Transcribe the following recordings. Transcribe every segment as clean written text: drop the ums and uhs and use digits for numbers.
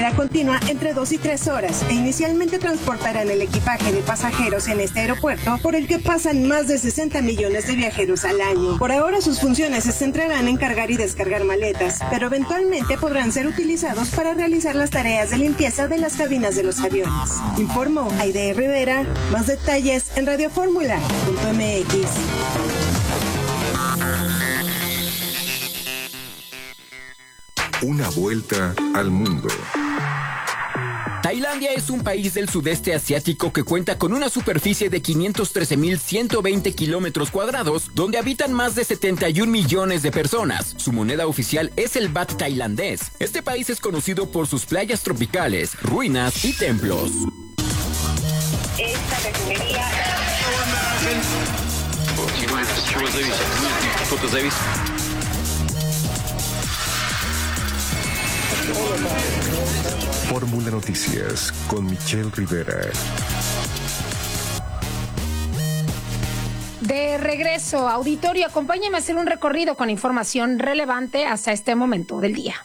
manera continua entre 2 y 3 horas e inicialmente transportarán el equipaje de pasajeros en este aeropuerto por el que pasan más de 60 millones de viajeros al año. Por ahora sus funciones se centrarán en cargar y descargar maletas, pero eventualmente podrán ser utilizados para realizar las tareas de limpieza de las cabinas de los aviones. Informó Aide Rivera. Más detalles en radioformula.mx. Una vuelta al mundo. Tailandia es un país del sudeste asiático que cuenta con una superficie de 513.120 kilómetros cuadrados, donde habitan más de 71 millones de personas. Su moneda oficial es el baht tailandés. Este país es conocido por sus playas tropicales, ruinas y templos. Esta refinería... Fórmula Noticias con Michelle Rivera. De regreso, auditorio, acompáñame a hacer un recorrido con información relevante hasta este momento del día.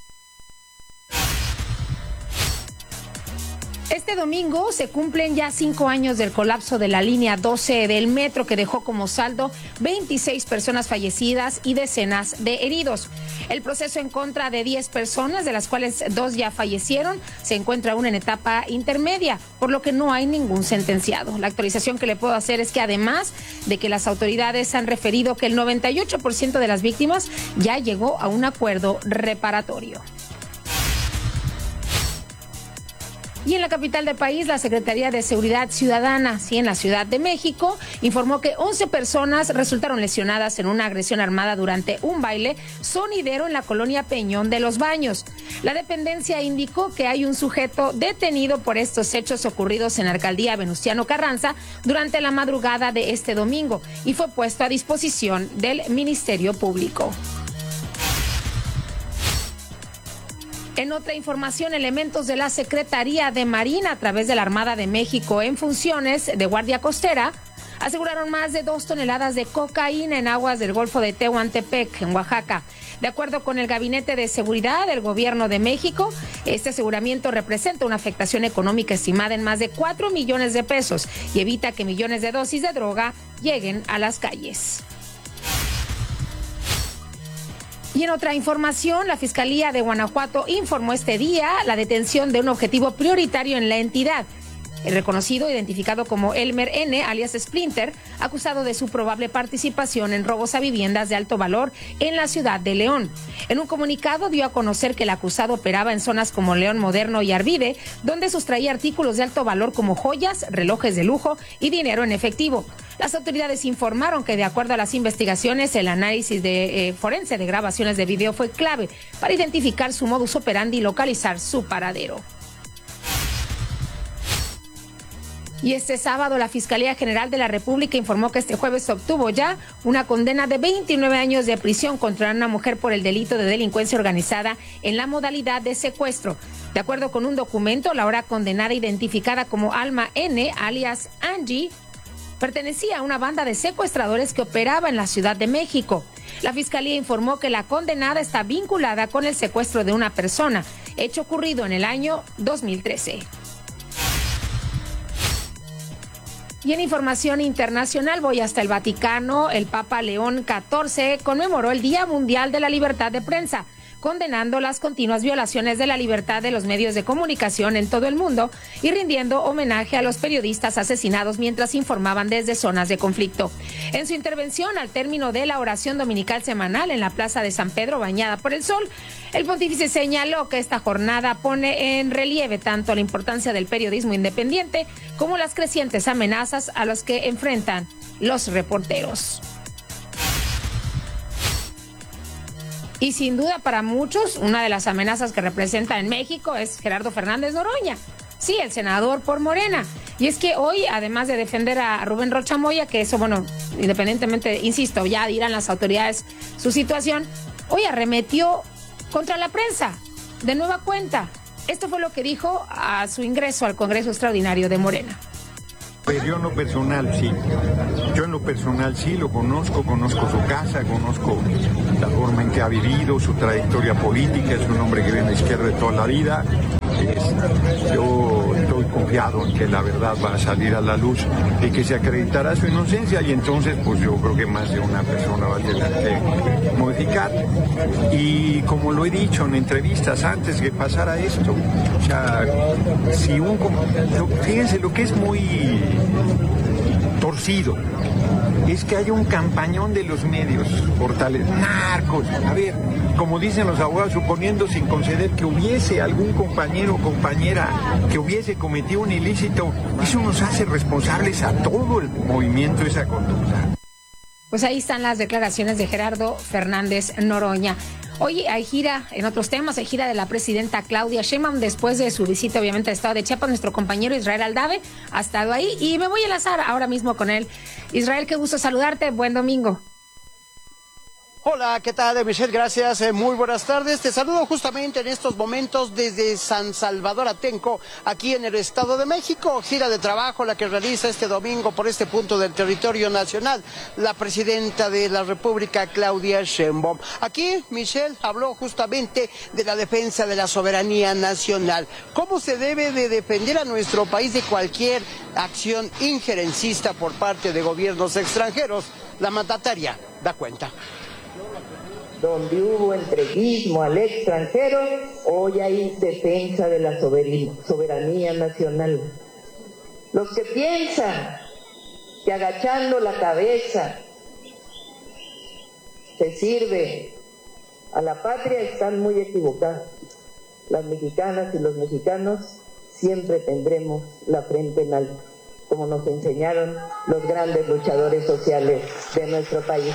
Este domingo se cumplen ya 5 años del colapso de la línea 12 del metro, que dejó como saldo 26 personas fallecidas y decenas de heridos. El proceso en contra de 10 personas, de las cuales 2 ya fallecieron, se encuentra aún en etapa intermedia, por lo que no hay ningún sentenciado. La actualización que le puedo hacer es que, además de que las autoridades han referido que el 98% de las víctimas ya llegó a un acuerdo reparatorio. Y en la capital del país, la Secretaría de Seguridad Ciudadana, en la Ciudad de México, informó que 11 personas resultaron lesionadas en una agresión armada durante un baile sonidero en la colonia Peñón de los Baños. La dependencia indicó que hay un sujeto detenido por estos hechos ocurridos en la alcaldía Venustiano Carranza durante la madrugada de este domingo y fue puesto a disposición del Ministerio Público. En otra información, elementos de la Secretaría de Marina, a través de la Armada de México en funciones de Guardia Costera, aseguraron más de 2 toneladas de cocaína en aguas del Golfo de Tehuantepec, en Oaxaca. De acuerdo con el Gabinete de Seguridad del Gobierno de México, este aseguramiento representa una afectación económica estimada en más de 4 millones de pesos y evita que millones de dosis de droga lleguen a las calles. Y en otra información, la Fiscalía de Guanajuato informó este día la detención de un objetivo prioritario en la entidad. El reconocido, identificado como Elmer N., alias Splinter, acusado de su probable participación en robos a viviendas de alto valor en la ciudad de León. En un comunicado dio a conocer que el acusado operaba en zonas como León Moderno y Arvide, donde sustraía artículos de alto valor como joyas, relojes de lujo y dinero en efectivo. Las autoridades informaron que, de acuerdo a las investigaciones, el análisis forense de grabaciones de video fue clave para identificar su modus operandi y localizar su paradero. Y este sábado, la Fiscalía General de la República informó que este jueves obtuvo ya una condena de 29 años de prisión contra una mujer por el delito de delincuencia organizada en la modalidad de secuestro. De acuerdo con un documento, la ahora condenada, identificada como Alma N., alias Angie, pertenecía a una banda de secuestradores que operaba en la Ciudad de México. La Fiscalía informó que la condenada está vinculada con el secuestro de una persona, hecho ocurrido en el año 2013. Y en información internacional, voy hasta el Vaticano. El Papa León XIV conmemoró el Día Mundial de la Libertad de Prensa, condenando las continuas violaciones de la libertad de los medios de comunicación en todo el mundo y rindiendo homenaje a los periodistas asesinados mientras informaban desde zonas de conflicto. En su intervención al término de la oración dominical semanal en la Plaza de San Pedro, bañada por el sol, el pontífice señaló que esta jornada pone en relieve tanto la importancia del periodismo independiente como las crecientes amenazas a las que enfrentan los reporteros. Y sin duda para muchos, una de las amenazas que representa en México es Gerardo Fernández Noroña. Sí, el senador por Morena. Y es que hoy, además de defender a Rubén Rocha Moya, que eso, bueno, independientemente, insisto, ya dirán las autoridades su situación, hoy arremetió contra la prensa, de nueva cuenta. Esto fue lo que dijo a su ingreso al Congreso Extraordinario de Morena. Pues yo en lo personal sí. Yo en lo personal sí lo conozco su casa, conozco la forma en que ha vivido, su trayectoria política, es un hombre que viene a la izquierda de toda la vida. Yo estoy confiado en que la verdad va a salir a la luz y que se acreditará su inocencia, y entonces pues yo creo que más de una persona va a tener que modificar. Y como lo he dicho en entrevistas antes que pasara esto, o sea, fíjense lo que es muy torcido es que haya un campañón de los medios, portales, narcos. A ver, como dicen los abogados, suponiendo sin conceder que hubiese algún compañero o compañera que hubiese cometido un ilícito, eso nos hace responsables a todo el movimiento, esa conducta. Pues ahí están las declaraciones de Gerardo Fernández Noroña. Hoy hay gira, en otros temas, hay gira de la presidenta Claudia Sheinbaum después de su visita, obviamente, al estado de Chiapas. Nuestro compañero Israel Aldave ha estado ahí y me voy a enlazar ahora mismo con él. Israel, qué gusto saludarte. Buen domingo. Hola, ¿qué tal, Michelle? Gracias, muy buenas tardes. Te saludo justamente en estos momentos desde San Salvador Atenco, aquí en el Estado de México. Gira de trabajo la que realiza este domingo por este punto del territorio nacional la presidenta de la República, Claudia Sheinbaum. Aquí, Michelle habló justamente de la defensa de la soberanía nacional. ¿Cómo se debe de defender a nuestro país de cualquier acción injerencista por parte de gobiernos extranjeros? La mandataria da cuenta. Donde hubo entreguismo al extranjero, hoy hay defensa de la soberanía nacional. Los que piensan que agachando la cabeza se sirve a la patria están muy equivocados. Las mexicanas y los mexicanos siempre tendremos la frente en alto, como nos enseñaron los grandes luchadores sociales de nuestro país.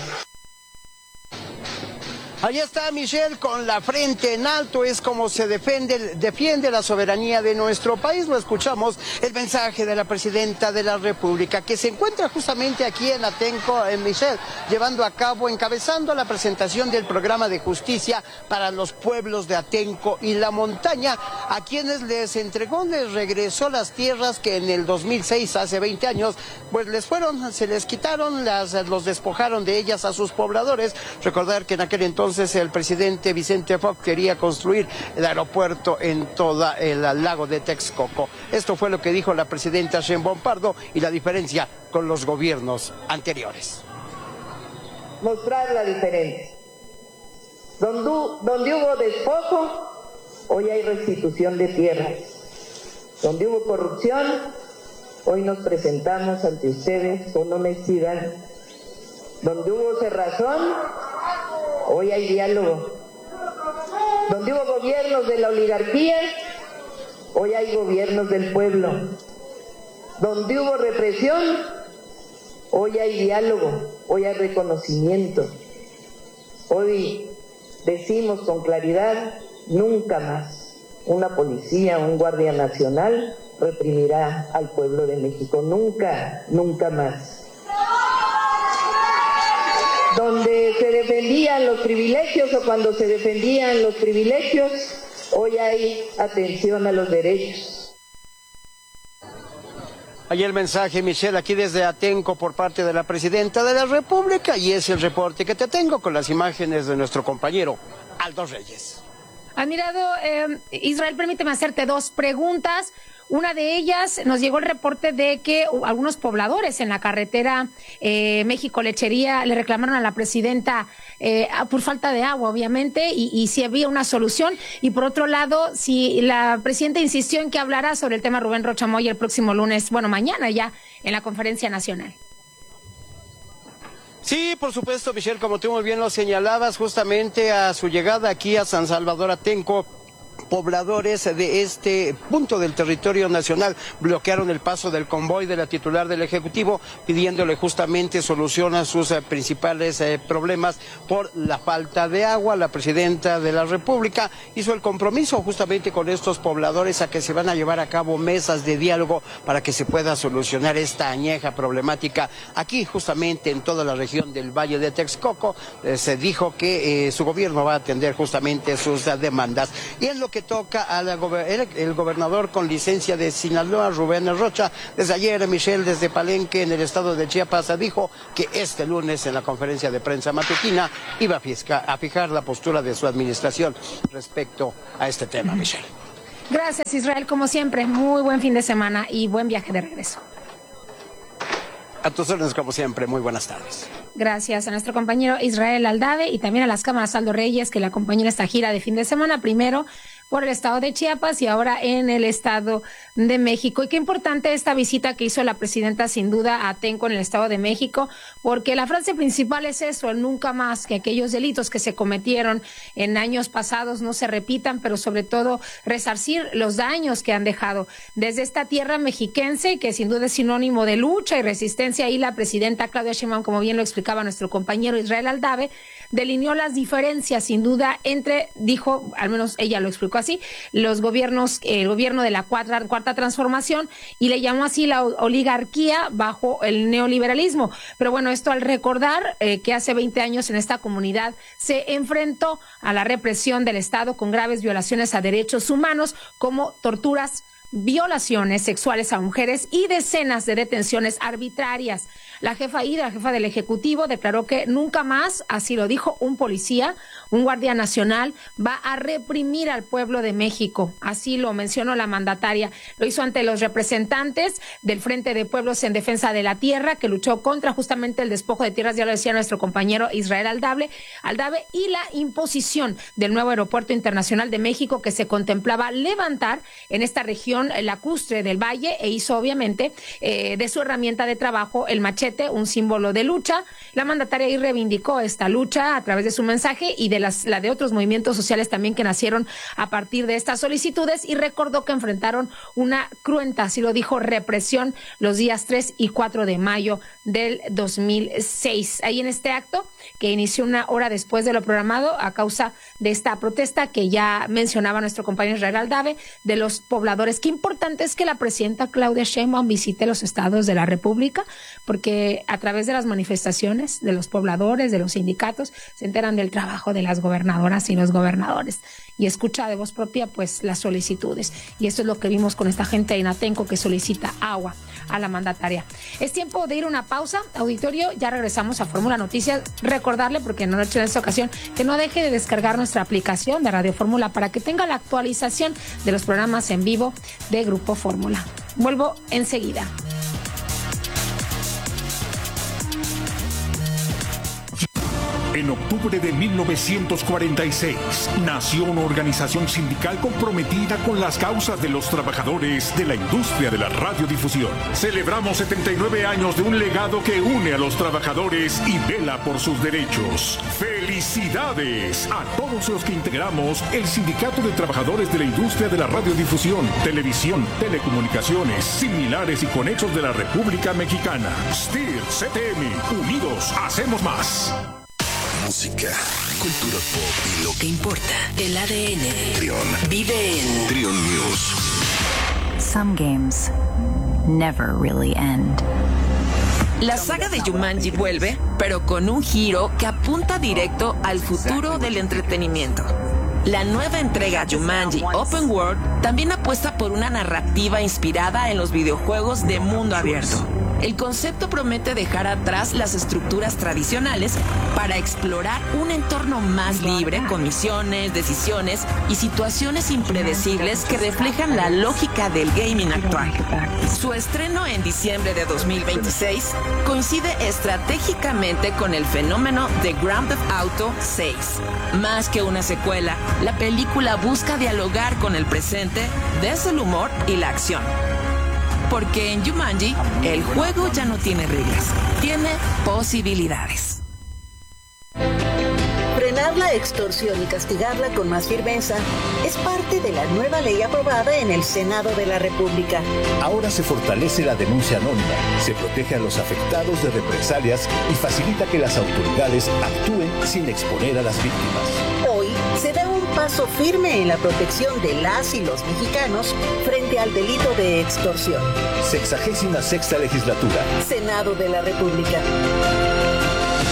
Ahí está Michelle, con la frente en alto, es como se defiende la soberanía de nuestro país. Lo escuchamos, el mensaje de la presidenta de la República, que se encuentra justamente aquí en Atenco, en Michelle, llevando a cabo, encabezando la presentación del programa de justicia para los pueblos de Atenco y la montaña, a quienes les regresó las tierras que en el 2006, hace 20 años, pues se les quitaron, los despojaron de ellas a sus pobladores. Recordar que en aquel entonces el presidente Vicente Fox quería construir el aeropuerto en todo el lago de Texcoco. Esto fue lo que dijo la presidenta Sheinbaum Pardo y la diferencia con los gobiernos anteriores. Mostrar la diferencia. Donde hubo despojo, hoy hay restitución de tierras. Donde hubo corrupción, hoy nos presentamos ante ustedes con honestidad. Donde hubo cerrazón, hoy hay diálogo. Donde hubo gobiernos de la oligarquía, hoy hay gobiernos del pueblo. Donde hubo represión, hoy hay diálogo, hoy hay reconocimiento. Hoy decimos con claridad, nunca más una policía, un guardia nacional reprimirá al pueblo de México. Nunca, nunca más. Donde se defendían los privilegios o cuando se defendían los privilegios, hoy hay atención a los derechos. Ahí el mensaje, Michelle, aquí desde Atenco por parte de la presidenta de la República, y es el reporte que te tengo con las imágenes de nuestro compañero Aldo Reyes. Admirado Israel, permíteme hacerte dos preguntas. Una de ellas, nos llegó el reporte de que algunos pobladores en la carretera México-Lechería le reclamaron a la presidenta por falta de agua, obviamente, y si había una solución. Y por otro lado, si la presidenta insistió en que hablara sobre el tema Rubén Rocha Moya el próximo lunes, mañana ya, en la conferencia nacional. Sí, por supuesto, Michelle, como tú muy bien lo señalabas, justamente a su llegada aquí a San Salvador Atenco, pobladores de este punto del territorio nacional bloquearon el paso del convoy de la titular del Ejecutivo, pidiéndole justamente solución a sus principales problemas por la falta de agua. La presidenta de la República hizo el compromiso justamente con estos pobladores a que se van a llevar a cabo mesas de diálogo para que se pueda solucionar esta añeja problemática aquí justamente en toda la región del Valle de Texcoco. Se dijo que su gobierno va a atender justamente sus demandas. Y en lo lo que toca el gobernador con licencia de Sinaloa, Rubén Rocha. Desde ayer, Michelle, desde Palenque, en el estado de Chiapas, dijo que este lunes en la conferencia de prensa matutina iba a fijar la postura de su administración respecto a este tema, Michelle. Gracias, Israel, como siempre. Muy buen fin de semana y buen viaje de regreso. A tus órdenes, como siempre. Muy buenas tardes. Gracias a nuestro compañero Israel Aldave y también a las cámaras Aldo Reyes, que le acompañó en esta gira de fin de semana, primero por el estado de Chiapas y ahora en el estado de México. Y qué importante esta visita que hizo la presidenta, sin duda, a Atenco en el estado de México, porque la frase principal es eso, el nunca más, que aquellos delitos que se cometieron en años pasados no se repitan, pero sobre todo resarcir los daños que han dejado. Desde esta tierra mexiquense, que sin duda es sinónimo de lucha y resistencia, y la presidenta Claudia Sheinbaum, como bien lo explicaba nuestro compañero Israel Aldave, delineó las diferencias, sin duda, entre, dijo, al menos ella lo explicó así, los gobiernos, el gobierno de la cuarta transformación, y le llamó así la oligarquía bajo el neoliberalismo. Pero bueno, esto al recordar que hace 20 años en esta comunidad se enfrentó a la represión del Estado con graves violaciones a derechos humanos, como torturas, violaciones sexuales a mujeres y decenas de detenciones arbitrarias. La jefa del Ejecutivo, declaró que nunca más, así lo dijo, un policía, un guardia nacional, va a reprimir al pueblo de México. Así lo mencionó la mandataria. Lo hizo ante los representantes del Frente de Pueblos en Defensa de la Tierra, que luchó contra justamente el despojo de tierras, ya lo decía nuestro compañero Israel Aldave, y la imposición del nuevo aeropuerto internacional de México, que se contemplaba levantar en esta región lacustre del Valle, e hizo obviamente de su herramienta de trabajo el machete, un símbolo de lucha. La mandataria ahí reivindicó esta lucha a través de su mensaje y de la de otros movimientos sociales también que nacieron a partir de estas solicitudes, y recordó que enfrentaron una cruenta, así lo dijo, represión los días 3 y 4 de mayo del 2006. Ahí en este acto, que inició una hora después de lo programado a causa de esta protesta que ya mencionaba nuestro compañero Israel Aldave, de los pobladores. Qué importante es que la presidenta Claudia Sheinbaum visite los estados de la República, porque a través de las manifestaciones de los pobladores, de los sindicatos, se enteran del trabajo de las gobernadoras y los gobernadores, y escucha de voz propia pues las solicitudes. Y esto es lo que vimos con esta gente en Atenco, que solicita agua a la mandataria. Es tiempo de ir a una pausa, auditorio, ya regresamos a Fórmula Noticias. Recordarle, porque no lo he hecho en esta ocasión, que no deje de descargar nuestra aplicación de Radio Fórmula para que tenga la actualización de los programas en vivo de Grupo Fórmula. Vuelvo enseguida. En octubre de 1946 nació una organización sindical comprometida con las causas de los trabajadores de la industria de la radiodifusión. Celebramos 79 años de un legado que une a los trabajadores y vela por sus derechos. ¡Felicidades a todos los que integramos el Sindicato de Trabajadores de la Industria de la Radiodifusión, Televisión, Telecomunicaciones, Similares y Conexos de la República Mexicana! STIR, CTM, unidos hacemos más. Música, cultura pop y lo que importa, el ADN. Trión vive en Trión News. Some games never really end. La saga de Jumanji vuelve, pero con un giro que apunta directo al futuro del entretenimiento. La nueva entrega Jumanji Open World también apuesta por una narrativa inspirada en los videojuegos de mundo abierto. El concepto promete dejar atrás las estructuras tradicionales para explorar un entorno más libre, con misiones, decisiones y situaciones impredecibles que reflejan la lógica del gaming actual. Su estreno en diciembre de 2026 coincide estratégicamente con el fenómeno de Grand Theft Auto 6. Más que una secuela, la película busca dialogar con el presente desde el humor y la acción. Porque en Jumanji, el juego ya no tiene reglas, tiene posibilidades. Frenar la extorsión y castigarla con más firmeza es parte de la nueva ley aprobada en el Senado de la República. Ahora se fortalece la denuncia anónima, se protege a los afectados de represalias y facilita que las autoridades actúen sin exponer a las víctimas. Hoy se da un paso firme en la protección de las y los mexicanos frente al delito de extorsión. 66ª Legislatura. Senado de la República.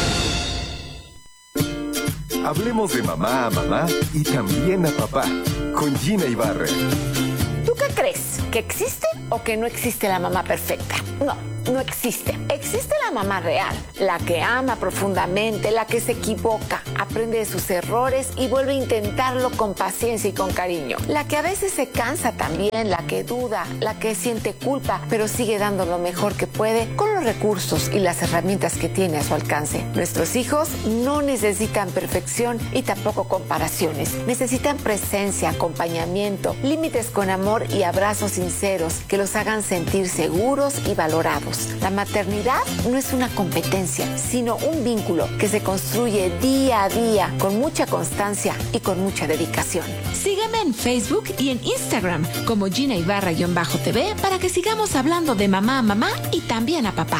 Hablemos de mamá a mamá y también a papá. con Gina Ibarra. ¿Tú qué crees? ¿Que existe o que no existe la mamá perfecta? No existe. Existe la mamá real, la que ama profundamente, la que se equivoca, aprende de sus errores y vuelve a intentarlo con paciencia y con cariño. La que a veces se cansa también, la que duda, la que siente culpa, pero sigue dando lo mejor que puede con los recursos y las herramientas que tiene a su alcance. Nuestros hijos no necesitan perfección y tampoco comparaciones. Necesitan presencia, acompañamiento, límites con amor y abrazos sinceros que los hagan sentir seguros y valorados. La maternidad no es una competencia, sino un vínculo que se construye día a día con mucha constancia y con mucha dedicación. Sígueme en Facebook y en Instagram como Gina Ibarra-TV para que sigamos hablando de mamá a mamá y también a papá.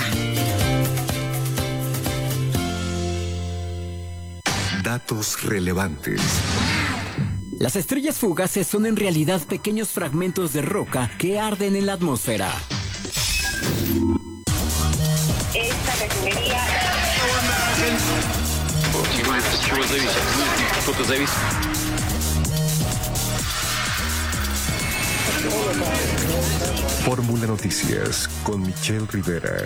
Datos relevantes. Las estrellas fugaces son en realidad pequeños fragmentos de roca que arden en la atmósfera. Esta refinería... Fórmula Noticias con Michelle Rivera.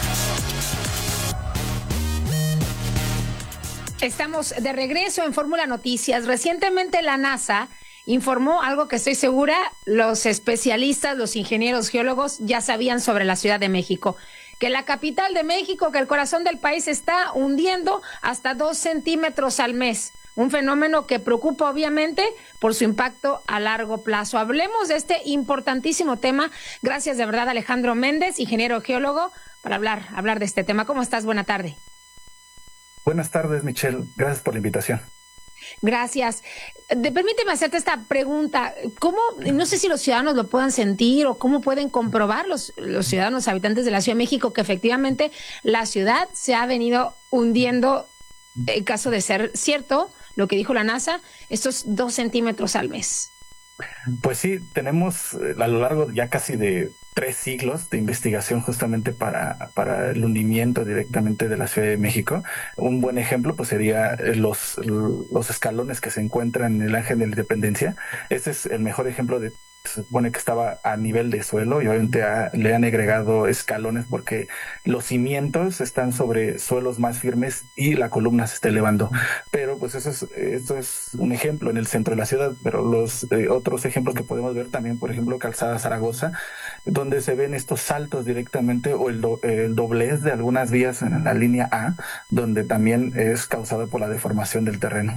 Estamos de regreso en Fórmula Noticias. Recientemente la NASA informó algo que estoy segura los especialistas, los ingenieros geólogos ya sabían sobre la Ciudad de México, que la capital de México, que el corazón del país está hundiendo hasta 2 centímetros al mes. Un fenómeno que preocupa obviamente por su impacto a largo plazo. Hablemos de este importantísimo tema. Gracias de verdad Alejandro Méndez, ingeniero geólogo, para hablar de este tema. ¿Cómo estás? Buena tarde. Buenas tardes, Michelle. Gracias por la invitación. Gracias. Permíteme hacerte esta pregunta. ¿Cómo, no sé si los ciudadanos lo puedan sentir o cómo pueden comprobar los ciudadanos habitantes de la Ciudad de México que efectivamente la ciudad se ha venido hundiendo, en caso de ser cierto lo que dijo la NASA, estos 2 centímetros al mes? Pues sí, tenemos a lo largo ya casi de 3 siglos de investigación justamente para el hundimiento directamente de la Ciudad de México. Un buen ejemplo pues sería los escalones que se encuentran en el Ángel de la Independencia. Este es el mejor ejemplo de, se supone que estaba a nivel de suelo y obviamente le han agregado escalones porque los cimientos están sobre suelos más firmes y la columna se está elevando. Pero pues esto es un ejemplo en el centro de la ciudad, pero los otros ejemplos que podemos ver también, por ejemplo, Calzada Zaragoza, donde se ven estos saltos directamente o el doblez de algunas vías en la línea A, donde también es causado por la deformación del terreno.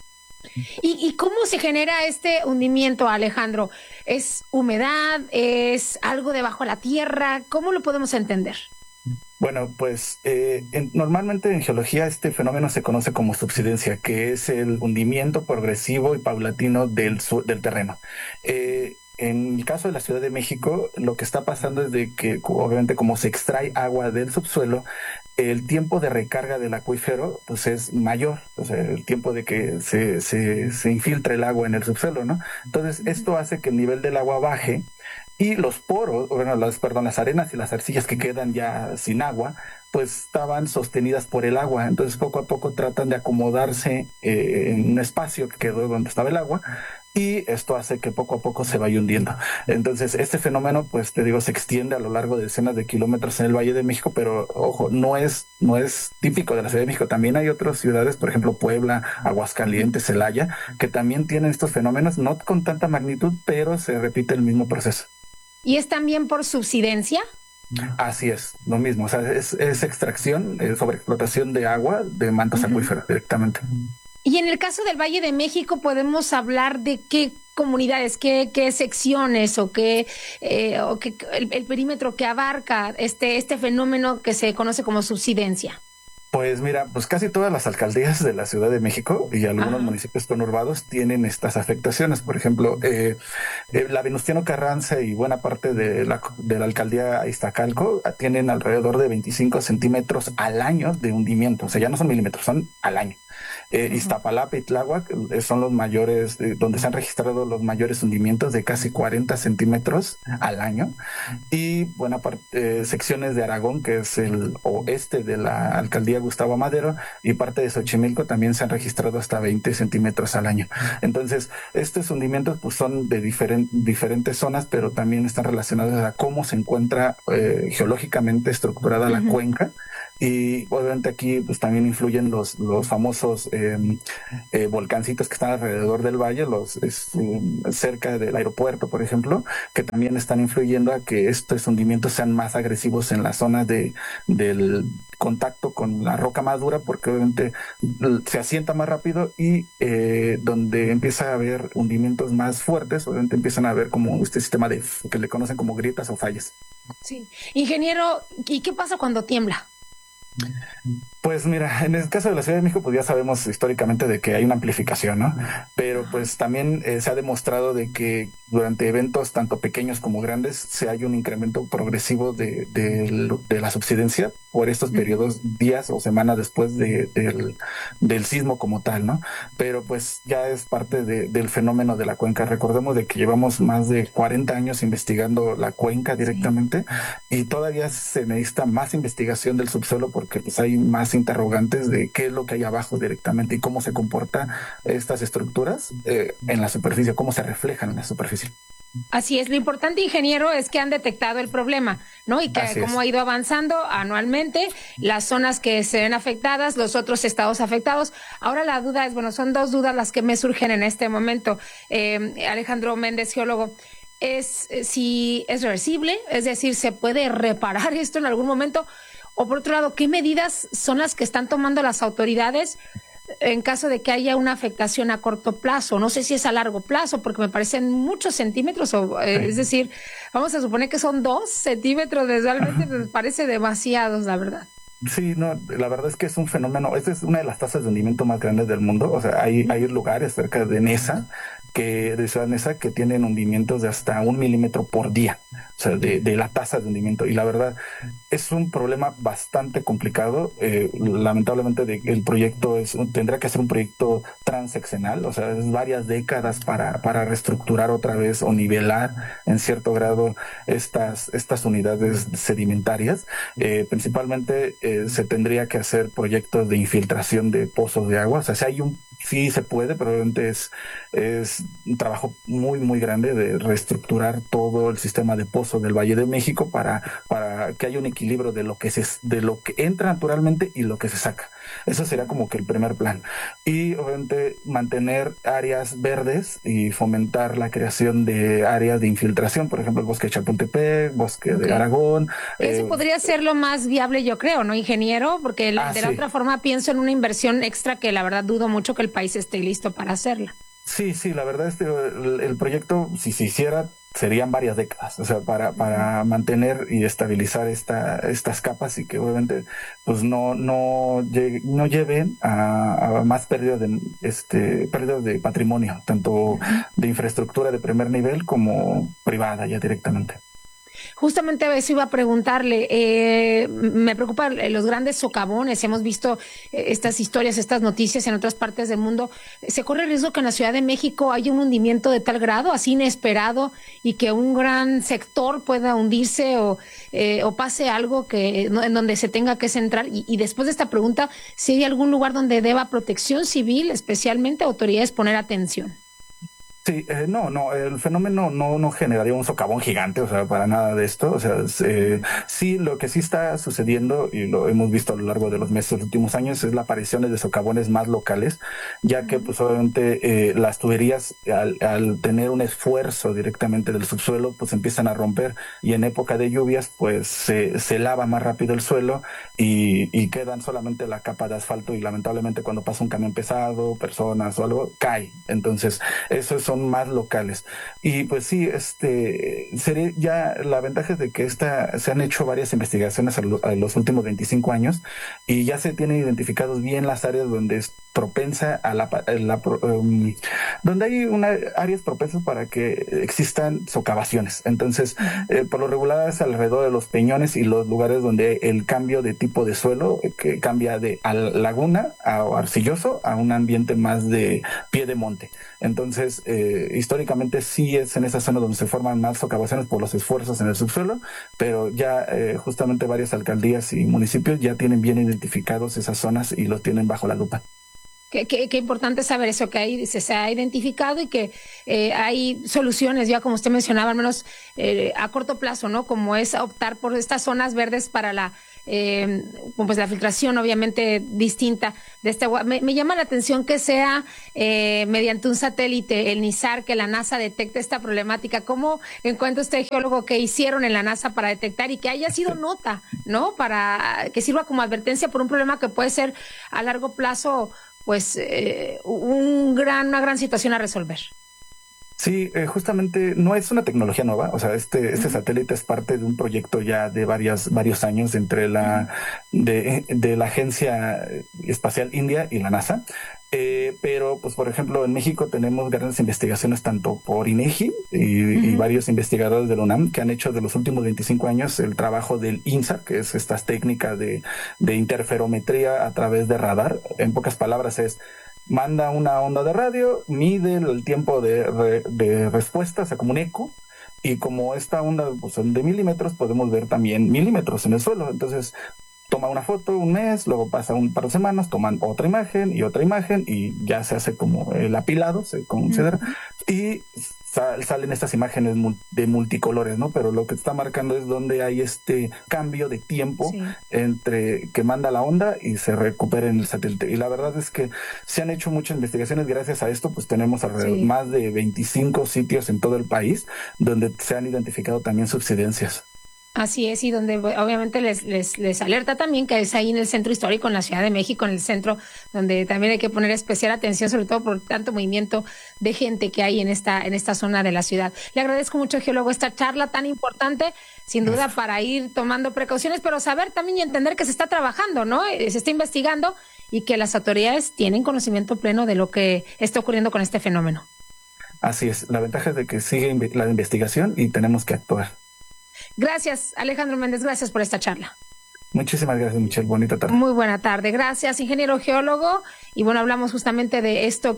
¿Y cómo se genera este hundimiento, Alejandro? ¿Es humedad? ¿Es algo debajo de la tierra? ¿Cómo lo podemos entender? Bueno, pues normalmente en geología este fenómeno se conoce como subsidencia, que es el hundimiento progresivo y paulatino del terreno. En el caso de la Ciudad de México, lo que está pasando es de que, obviamente, como se extrae agua del subsuelo, el tiempo de recarga del acuífero pues es mayor, o sea, el tiempo de que se infiltra el agua en el subsuelo, ¿no? Entonces, esto hace que el nivel del agua baje y los poros, las arenas y las arcillas que quedan ya sin agua, pues estaban sostenidas por el agua. Entonces, poco a poco tratan de acomodarse en un espacio que quedó donde estaba el agua, y esto hace que poco a poco se vaya hundiendo. Entonces, este fenómeno, pues te digo, se extiende a lo largo de decenas de kilómetros en el Valle de México, pero ojo, no es típico de la Ciudad de México. También hay otras ciudades, por ejemplo, Puebla, Aguascalientes, Celaya, que también tienen estos fenómenos, no con tanta magnitud, pero se repite el mismo proceso. ¿Y es también por subsidencia? Así es, lo mismo, o sea, es extracción, sobreexplotación de agua de mantos acuíferos directamente. Y en el caso del Valle de México, ¿podemos hablar de qué comunidades, qué secciones o qué el perímetro que abarca este fenómeno que se conoce como subsidencia? Pues mira, pues casi todas las alcaldías de la Ciudad de México y algunos municipios conurbados tienen estas afectaciones. Por ejemplo, la Venustiano Carranza y buena parte de la alcaldía Iztacalco tienen alrededor de 25 centímetros al año de hundimiento. O sea, ya no son milímetros, son al año. Iztapalapa y Tláhuac son los mayores, donde se han registrado los mayores hundimientos de casi 40 centímetros al año, y buena parte, secciones de Aragón, que es el oeste de la alcaldía Gustavo Amadero, y parte de Xochimilco también se han registrado hasta 20 centímetros al año. Entonces, estos hundimientos pues son de diferentes zonas, pero también están relacionados a cómo se encuentra geológicamente estructurada la cuenca. Y obviamente aquí pues también influyen los famosos volcancitos que están alrededor del valle, cerca del aeropuerto, por ejemplo, que también están influyendo a que estos hundimientos sean más agresivos en la zona del contacto con la roca más dura, porque obviamente se asienta más rápido, y donde empieza a haber hundimientos más fuertes, obviamente empiezan a haber como este sistema que le conocen como grietas o fallas. Sí. Ingeniero, ¿y qué pasa cuando tiembla? Pues mira, en el caso de la Ciudad de México, pues ya sabemos históricamente de que hay una amplificación, ¿no? Pero pues también se ha demostrado de que durante eventos tanto pequeños como grandes hay un incremento progresivo de la subsidencia por estos periodos, días o semanas después del sismo como tal, ¿no? Pero pues ya es parte del fenómeno de la cuenca. Recordemos de que llevamos más de 40 años investigando la cuenca directamente, y todavía se necesita más investigación del subsuelo, porque pues hay más interrogantes de qué es lo que hay abajo directamente y cómo se comportan estas estructuras en la superficie, cómo se reflejan en la superficie. Así es, lo importante, ingeniero, es que han detectado el problema, ¿no? Y que cómo ha ido avanzando anualmente, las zonas que se ven afectadas, los otros estados afectados. Ahora la duda es, bueno, son dos dudas las que me surgen en este momento. Alejandro Méndez, geólogo, es si es reversible, es decir, ¿se puede reparar esto en algún momento? O por otro lado, ¿qué medidas son las que están tomando las autoridades en caso de que haya una afectación a corto plazo? No sé si es a largo plazo, porque me parecen muchos centímetros, es decir, vamos a suponer que son 2 centímetros, realmente me parece demasiados, la verdad. Sí, no, la verdad es que es un fenómeno, esta es una de las tasas de hundimiento más grandes del mundo. O sea, hay lugares cerca de Nesa, de Ciudad Neza, que tienen hundimientos de hasta 1 milímetro por día, o sea, de la tasa de hundimiento. Y la verdad es un problema bastante complicado. Lamentablemente el proyecto tendrá que ser un proyecto transeccional, o sea, es varias décadas para reestructurar otra vez o nivelar en cierto grado estas unidades sedimentarias. Principalmente se tendría que hacer proyectos de infiltración de pozos de agua. O sea, sí se puede, pero obviamente es un trabajo muy, muy grande de reestructurar todo el sistema de pozos del Valle de México para que haya un equilibrio de lo que entra naturalmente y lo que se saca. Eso sería como que el primer plan. Y obviamente mantener áreas verdes y fomentar la creación de áreas de infiltración, por ejemplo, el bosque de Chapultepec, bosque de Aragón. Eso podría ser lo más viable, yo creo, ¿no, ingeniero? Porque de la otra forma pienso en una inversión extra que la verdad dudo mucho que el país esté listo para hacerla. Sí, la verdad es que el proyecto, si se hiciera, serían varias décadas, o sea, para mantener y estabilizar estas capas, y que obviamente pues no lleven a más pérdidas de patrimonio, tanto de infraestructura de primer nivel como privada ya directamente. Justamente a eso iba a preguntarle, me preocupan los grandes socavones, hemos visto estas historias, estas noticias en otras partes del mundo. ¿Se corre el riesgo que en la Ciudad de México haya un hundimiento de tal grado, así inesperado, y que un gran sector pueda hundirse o pase algo en donde se tenga que centrar? Y después de esta pregunta, si hay algún lugar donde deba Protección Civil, especialmente autoridades, poner atención. Sí, no, el fenómeno no generaría un socavón gigante, o sea, para nada de esto. O sea, sí, lo que sí está sucediendo, y lo hemos visto a lo largo de los meses, los últimos años, es la aparición de socavones más locales, ya que pues obviamente las tuberías, al tener un esfuerzo directamente del subsuelo, pues empiezan a romper, y en época de lluvias pues se lava más rápido el suelo y quedan solamente la capa de asfalto, y lamentablemente cuando pasa un camión pesado, personas o algo, cae. Entonces, son más locales. Y pues sí, sería ya la ventaja es de que se han hecho varias investigaciones a los últimos 25 años, y ya se tienen identificados bien las áreas donde propensa a donde hay áreas propensas para que existan socavaciones. Entonces, por lo regular es alrededor de los peñones y los lugares donde el cambio de tipo de suelo que cambia de laguna a arcilloso a un ambiente más de pie de monte. Entonces, históricamente sí es en esa zona donde se forman más socavaciones por los esfuerzos en el subsuelo, pero ya justamente varias alcaldías y municipios ya tienen bien identificados esas zonas y los tienen bajo la lupa. Qué importante saber eso, que ahí se ha identificado y que hay soluciones, ya como usted mencionaba, al menos a corto plazo, ¿no? Como es optar por estas zonas verdes para la filtración obviamente distinta de este agua. Me llama la atención que sea mediante un satélite, el NISAR, que la NASA detecte esta problemática. ¿Cómo encuentra usted, geólogo, que hicieron en la NASA para detectar y que haya sido nota, ¿no? Para que sirva como advertencia por un problema que puede ser a largo plazo, pues, una gran situación a resolver. Sí, justamente no es una tecnología nueva, o sea, este satélite es parte de un proyecto ya de varios años entre de la Agencia Espacial India y la NASA. Pero, pues, por ejemplo, en México tenemos grandes investigaciones tanto por INEGI y varios investigadores de la UNAM que han hecho de los últimos 25 años el trabajo del INSAR, que es estas técnicas de interferometría a través de radar. En pocas palabras es: manda una onda de radio, mide el tiempo de respuesta, o sea, como un eco, y como esta onda pues, son de milímetros, podemos ver también milímetros en el suelo. Entonces, toma una foto un mes, luego pasa un par de semanas, toman otra imagen, y ya se hace como el apilado, se considera, y salen estas imágenes de multicolores, ¿no? Pero lo que está marcando es donde hay este cambio de tiempo entre que manda la onda y se recupera en el satélite. Y la verdad es que se han hecho muchas investigaciones. Gracias a esto, pues tenemos alrededor más de 25 sitios en todo el país donde se han identificado también subsidencias. Así es, y donde obviamente les alerta también que es ahí en el centro histórico, en la Ciudad de México, en el centro, donde también hay que poner especial atención, sobre todo por tanto movimiento de gente que hay en esta zona de la ciudad. Le agradezco mucho, geólogo, esta charla tan importante, sin duda, para ir tomando precauciones, pero saber también y entender que se está trabajando, ¿no? Se está investigando y que las autoridades tienen conocimiento pleno de lo que está ocurriendo con este fenómeno. Así es, la ventaja es de que sigue la investigación y tenemos que actuar. Gracias, Alejandro Méndez, gracias por esta charla. Muchísimas gracias, Michelle. Bonita tarde. Muy buena tarde. Gracias, ingeniero geólogo. Y bueno, hablamos justamente de esto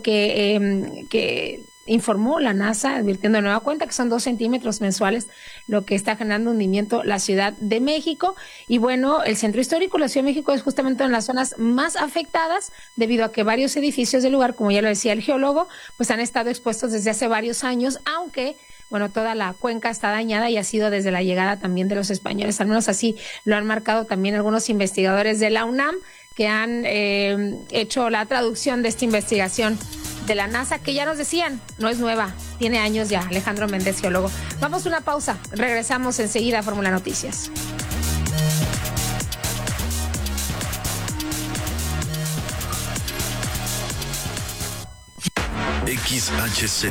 que informó la NASA, advirtiendo de nueva cuenta que son 2 centímetros mensuales lo que está generando hundimiento la Ciudad de México. Y bueno, el centro histórico, la Ciudad de México, es justamente una de las zonas más afectadas debido a que varios edificios del lugar, como ya lo decía el geólogo, pues han estado expuestos desde hace varios años, aunque bueno, toda la cuenca está dañada y ha sido desde la llegada también de los españoles, al menos así lo han marcado también algunos investigadores de la UNAM que han hecho la traducción de esta investigación de la NASA, que ya nos decían, no es nueva, tiene años ya. Alejandro Méndez, geólogo. Vamos a una pausa, regresamos enseguida a Fórmula Noticias. XHZ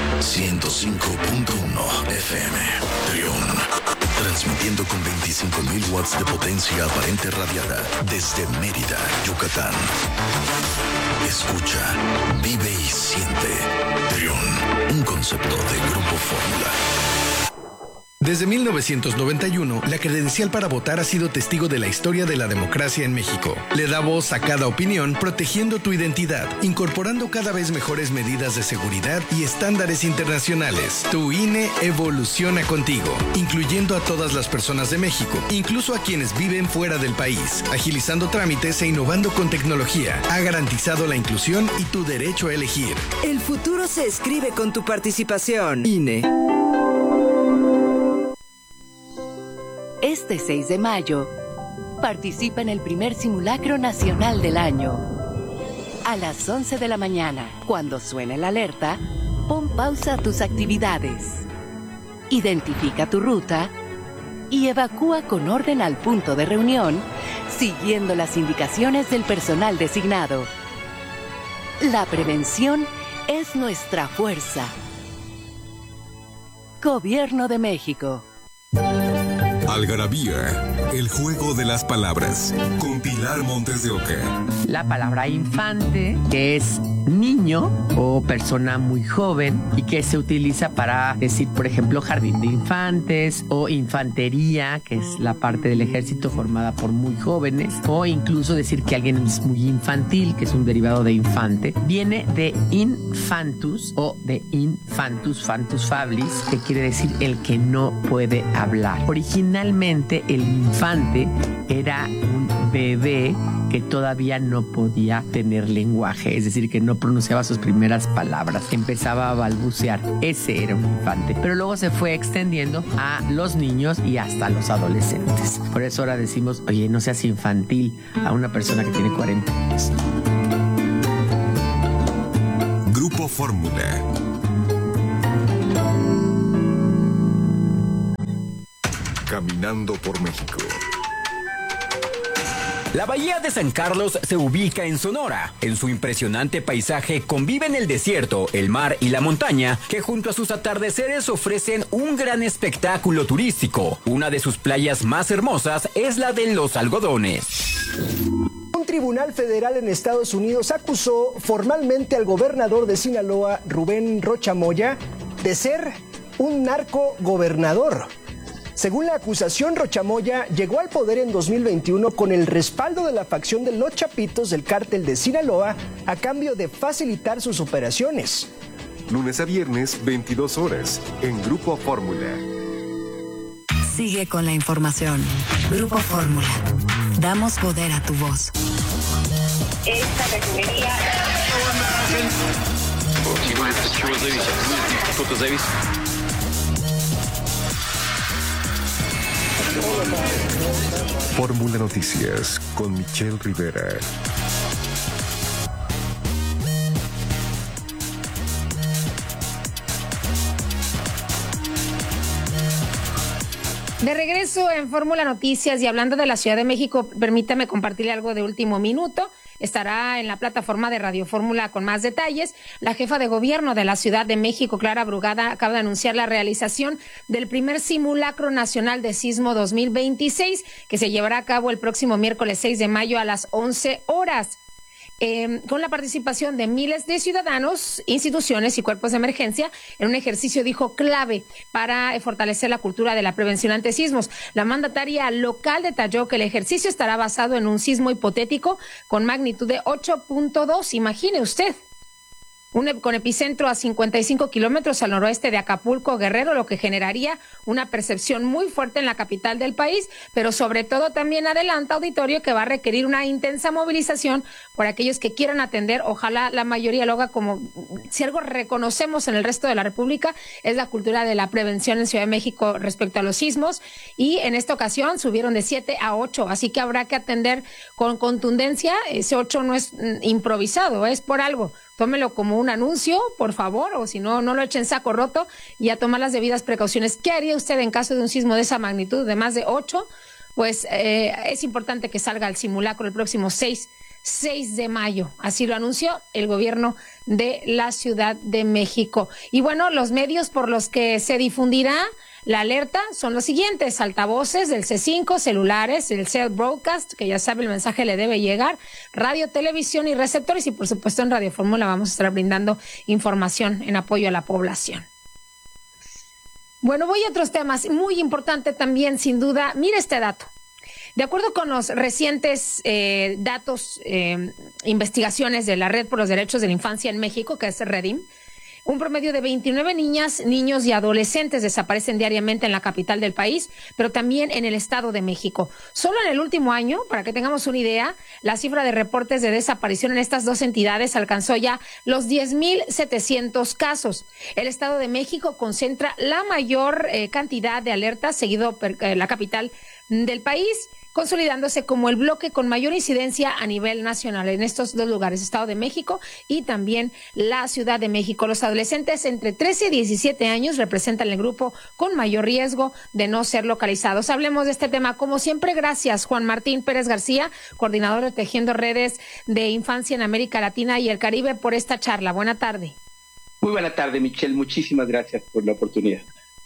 105.1 FM Trión, transmitiendo con 25.000 watts de potencia aparente radiada desde Mérida, Yucatán. Escucha, vive y siente. Trión, un concepto de Grupo Fórmula. Desde 1991, la credencial para votar ha sido testigo de la historia de la democracia en México. Le da voz a cada opinión, protegiendo tu identidad, incorporando cada vez mejores medidas de seguridad y estándares internacionales. Tu INE evoluciona contigo, incluyendo a todas las personas de México, incluso a quienes viven fuera del país, agilizando trámites e innovando con tecnología. Ha garantizado la inclusión y tu derecho a elegir. El futuro se escribe con tu participación. INE. Este 6 de mayo, participa en el primer simulacro nacional del año. A las 11 de la mañana, cuando suene la alerta, pon pausa a tus actividades. Identifica tu ruta y evacúa con orden al punto de reunión, siguiendo las indicaciones del personal designado. La prevención es nuestra fuerza. Gobierno de México. Algarabía, el juego de las palabras, con Pilar Montes de Oca. La palabra infante, que es niño o persona muy joven y que se utiliza para decir, por ejemplo, jardín de infantes o infantería, que es la parte del ejército formada por muy jóvenes, o incluso decir que alguien es muy infantil, que es un derivado de infante. Viene de infantus o de infantus, fantus fablis, que quiere decir el que no puede hablar. Originalmente el infante era un bebé que todavía no podía tener lenguaje, es decir, que no pronunciaba sus primeras palabras, empezaba a balbucear. Ese era un infante, pero luego se fue extendiendo a los niños y hasta a los adolescentes. Por eso ahora decimos, oye, no seas infantil a una persona que tiene 40 años. Grupo Fórmula. Caminando por México. La bahía de San Carlos se ubica en Sonora. En su impresionante paisaje conviven el desierto, el mar y la montaña, que junto a sus atardeceres ofrecen un gran espectáculo turístico. Una de sus playas más hermosas es la de Los Algodones. Un tribunal federal en Estados Unidos acusó formalmente al gobernador de Sinaloa, Rubén Rocha Moya, de ser un narcogobernador. Según la acusación, Rocha Moya llegó al poder en 2021 con el respaldo de la facción de los Chapitos del cártel de Sinaloa a cambio de facilitar sus operaciones. Lunes a viernes, 22 horas, en Grupo Fórmula. Sigue con la información. Grupo Fórmula. Damos poder a tu voz. Esta refinería... Fórmula Noticias con Michelle Rivera. De regreso en Fórmula Noticias y hablando de la Ciudad de México, permítame compartirle algo de último minuto. Estará en la plataforma de Radio Fórmula con más detalles. La jefa de gobierno de la Ciudad de México, Clara Brugada, acaba de anunciar la realización del primer simulacro nacional de sismo 2026, que se llevará a cabo el próximo miércoles 6 de mayo a las 11 horas. Con la participación de miles de ciudadanos, instituciones y cuerpos de emergencia en un ejercicio, dijo, clave para fortalecer la cultura de la prevención ante sismos. La mandataria local detalló que el ejercicio estará basado en un sismo hipotético con magnitud de 8.2, imagine usted. Con epicentro a 55 kilómetros al noroeste de Acapulco, Guerrero, lo que generaría una percepción muy fuerte en la capital del país, pero sobre todo también adelanta, auditorio, que va a requerir una intensa movilización por aquellos que quieran atender. Ojalá la mayoría lo haga. Como si algo reconocemos en el resto de la República es la cultura de la prevención en Ciudad de México respecto a los sismos, y en esta ocasión subieron de 7 a 8, así que habrá que atender con contundencia. Ese 8 no es improvisado, es por algo. Tómelo como un anuncio, por favor, o si no, no lo echen saco roto, y a tomar las debidas precauciones. ¿Qué haría usted en caso de un sismo de esa magnitud, de más de 8? Pues es importante que salga al simulacro el próximo 6 de mayo. Así lo anunció el gobierno de la Ciudad de México. Y bueno, los medios por los que se difundirá la alerta son los siguientes: altavoces del C5, celulares, el Cell Broadcast, que ya sabe el mensaje le debe llegar, radio, televisión y receptores, y por supuesto en Radio Fórmula vamos a estar brindando información en apoyo a la población. Bueno, voy a otros temas, muy importante también, sin duda. Mire este dato. De acuerdo con los recientes datos, investigaciones de la Red por los Derechos de la Infancia en México, que es REDIM, un promedio de 29 niñas, niños y adolescentes desaparecen diariamente en la capital del país, pero también en el Estado de México. Solo en el último año, para que tengamos una idea, la cifra de reportes de desaparición en estas dos entidades alcanzó ya los 10,700 casos. El Estado de México concentra la mayor cantidad de alertas, seguido por la capital del país, consolidándose como el bloque con mayor incidencia a nivel nacional en estos dos lugares, Estado de México y también la Ciudad de México. Los adolescentes entre 13 y 17 años representan el grupo con mayor riesgo de no ser localizados. Hablemos de este tema, como siempre, gracias Juan Martín Pérez García, coordinador de Tejiendo Redes de Infancia en América Latina y el Caribe, por esta charla. Buena tarde. Muy buena tarde, Michelle. Muchísimas gracias por la oportunidad.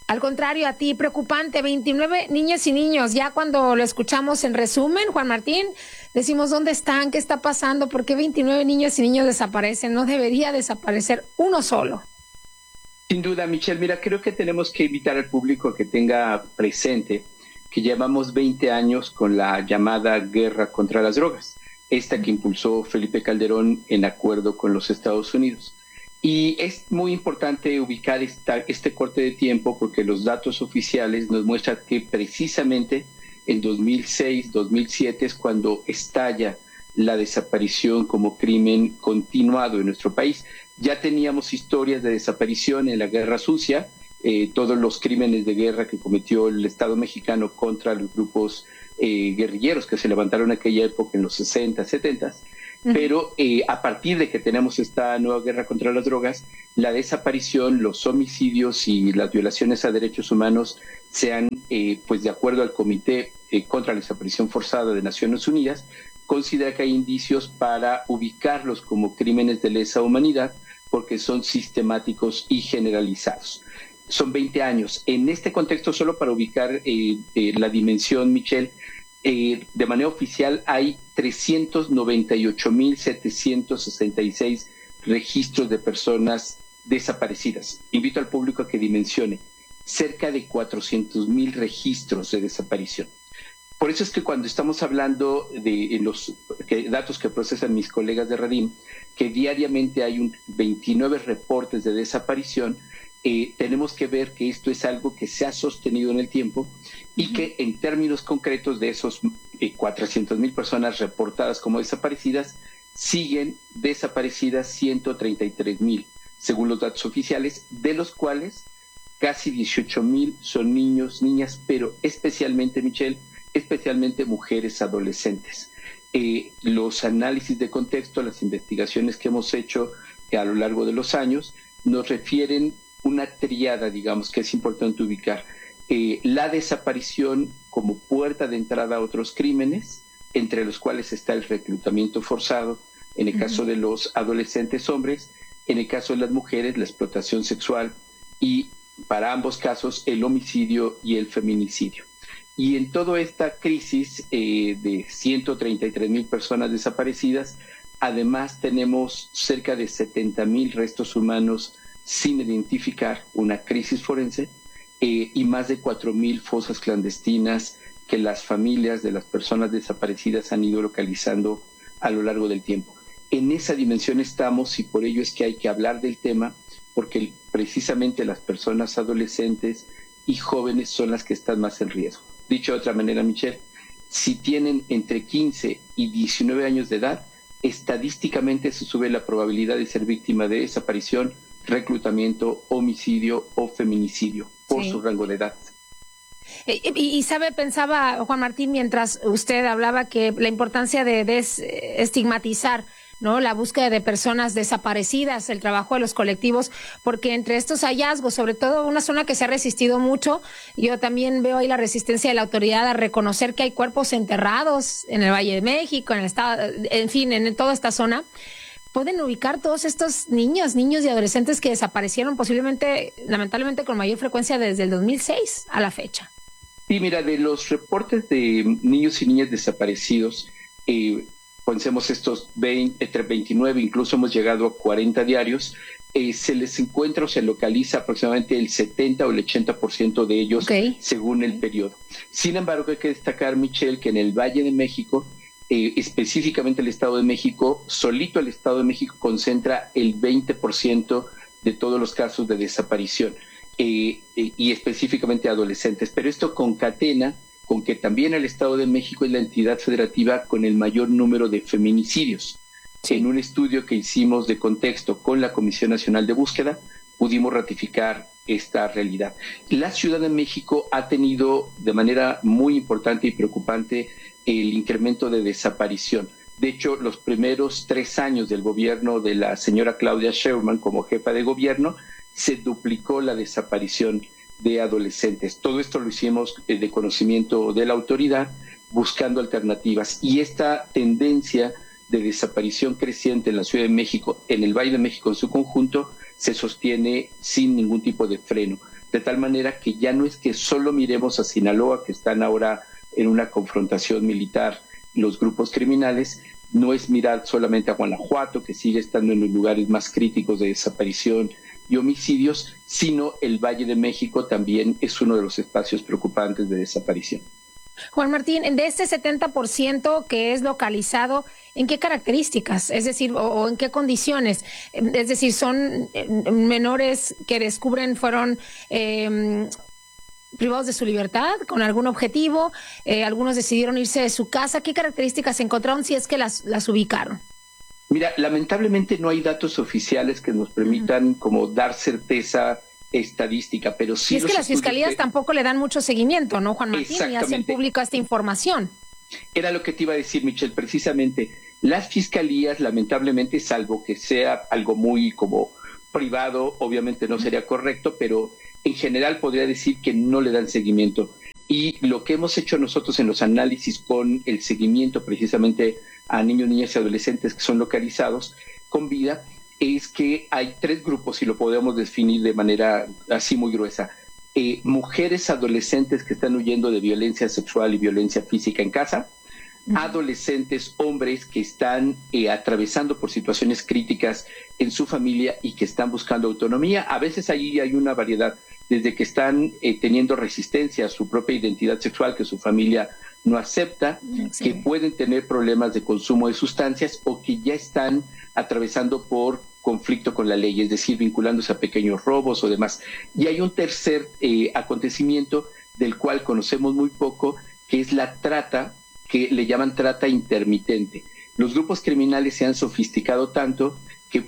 Al contrario, a ti, preocupante, 29 niñas y niños. Ya cuando lo escuchamos en resumen, Juan Martín, decimos dónde están, qué está pasando, por qué 29 niñas y niños desaparecen. No debería desaparecer uno solo. Sin duda, Michelle. Mira, creo que tenemos que invitar al público a que tenga presente que llevamos 20 años con la llamada guerra contra las drogas, esta que impulsó Felipe Calderón en acuerdo con los Estados Unidos. Y es muy importante ubicar este corte de tiempo porque los datos oficiales nos muestran que precisamente en 2006, 2007 es cuando estalla la desaparición como crimen continuado en nuestro país. Ya teníamos historias de desaparición en la Guerra Sucia, todos los crímenes de guerra que cometió el Estado mexicano contra los grupos guerrilleros que se levantaron en aquella época en los 60, 70. Pero a partir de que tenemos esta nueva guerra contra las drogas, la desaparición, los homicidios y las violaciones a derechos humanos se han, pues de acuerdo al Comité contra la Desaparición Forzada de Naciones Unidas, considera que hay indicios para ubicarlos como crímenes de lesa humanidad porque son sistemáticos y generalizados. Son 20 años. En este contexto, solo para ubicar la dimensión, Michelle, de manera oficial hay 398.766 registros de personas desaparecidas. Invito al público a que dimensione cerca de 400.000 registros de desaparición. Por eso es que cuando estamos hablando de los datos que procesan mis colegas de Radim, que diariamente hay 29 reportes de desaparición, tenemos que ver que esto es algo que se ha sostenido en el tiempo y que en términos concretos de esos 400.000 personas reportadas como desaparecidas, siguen desaparecidas 133.000, según los datos oficiales, de los cuales casi 18.000 son niños, niñas, pero especialmente, Michelle, especialmente mujeres adolescentes. Los análisis de contexto, las investigaciones que hemos hecho a lo largo de los años, nos refieren una triada, digamos, que es importante ubicar. La desaparición como puerta de entrada a otros crímenes, entre los cuales está el reclutamiento forzado, en el caso de los adolescentes hombres, en el caso de las mujeres, la explotación sexual y, para ambos casos, el homicidio y el feminicidio. Y en toda esta crisis de 133.000 personas desaparecidas, además tenemos cerca de 70.000 restos humanos sin identificar, una crisis forense, y más de 4.000 fosas clandestinas que las familias de las personas desaparecidas han ido localizando a lo largo del tiempo. En esa dimensión estamos y por ello es que hay que hablar del tema, porque precisamente las personas adolescentes y jóvenes son las que están más en riesgo. Dicho de otra manera, Michelle, si tienen entre 15 y 19 años de edad, estadísticamente se sube la probabilidad de ser víctima de desaparición, reclutamiento, homicidio o feminicidio por su rango de edad. Y sabe, pensaba Juan Martín mientras usted hablaba que la importancia de estigmatizar, ¿no?, la búsqueda de personas desaparecidas, el trabajo de los colectivos, porque entre estos hallazgos, sobre todo una zona que se ha resistido mucho, yo también veo ahí la resistencia de la autoridad a reconocer que hay cuerpos enterrados en el Valle de México, en el estado, en fin, en toda esta zona. Pueden ubicar todos estos niños y adolescentes que desaparecieron posiblemente, lamentablemente, con mayor frecuencia desde el 2006 a la fecha. Sí, mira, de los reportes de niños y niñas desaparecidos, pensemos estos entre 29, incluso hemos llegado a 40 diarios, se les encuentra o se localiza aproximadamente el 70 o el 80% de ellos según el periodo. Sin embargo, hay que destacar, Michelle, que en el Valle de México, específicamente el Estado de México, solito el Estado de México concentra el 20% de todos los casos de desaparición y específicamente adolescentes. Pero esto concatena con que también el Estado de México es la entidad federativa con el mayor número de feminicidios. En un estudio que hicimos de contexto con la Comisión Nacional de Búsqueda, pudimos ratificar esta realidad. La Ciudad de México ha tenido de manera muy importante y preocupante el incremento de desaparición. De hecho, los primeros 3 años del gobierno de la señora Claudia Sheinbaum como jefa de gobierno, se duplicó la desaparición de adolescentes. Todo esto lo hicimos de conocimiento de la autoridad, buscando alternativas. Y esta tendencia de desaparición creciente en la Ciudad de México, en el Valle de México en su conjunto, se sostiene sin ningún tipo de freno. de tal manera que ya no es que solo miremos a Sinaloa, que están ahora en una confrontación militar los grupos criminales, no es mirar solamente a Guanajuato, que sigue estando en los lugares más críticos de desaparición y homicidios, sino el Valle de México también es uno de los espacios preocupantes de desaparición. Juan Martín, de este 70% que es localizado, ¿en qué características? Es decir, o en qué condiciones. Es decir, ¿son menores que descubren fueron privados de su libertad con algún objetivo? Algunos decidieron irse de su casa. ¿Qué características encontraron si es que las ubicaron? Mira, lamentablemente no hay datos oficiales que nos permitan como dar certeza estadística, pero sí. Y es que las fiscalías tampoco le dan mucho seguimiento, ¿no, Juan Martín? Y hacen pública esta información. Era lo que te iba a decir, Michelle, precisamente. Las fiscalías, lamentablemente, salvo que sea algo muy como privado, obviamente no sería correcto, pero en general podría decir que no le dan seguimiento. Y lo que hemos hecho nosotros en los análisis con el seguimiento precisamente a niños, niñas y adolescentes que son localizados con vida, es que hay 3 grupos, y lo podemos definir de manera así muy gruesa. Mujeres adolescentes que están huyendo de violencia sexual y violencia física en casa, adolescentes hombres que están atravesando por situaciones críticas en su familia y que están buscando autonomía. A veces allí hay una variedad, desde que están teniendo resistencia a su propia identidad sexual que su familia no acepta, que pueden tener problemas de consumo de sustancias o que ya están atravesando por conflicto con la ley, es decir, vinculándose a pequeños robos o demás. Y hay un tercer acontecimiento del cual conocemos muy poco, que es la trata, que le llaman trata intermitente. Los grupos criminales se han sofisticado tanto que,